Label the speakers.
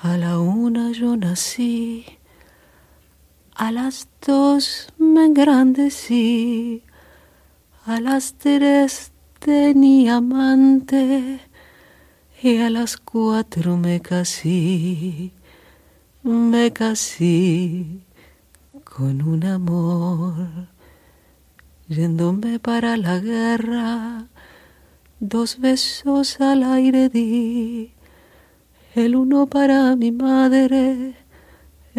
Speaker 1: A la 1 yo nací, a las 2 me engrandecí, a las 3 tenía amante y a las 4 me casé con un amor. Yéndome para la guerra, 2 besos al aire di, el uno para mi madre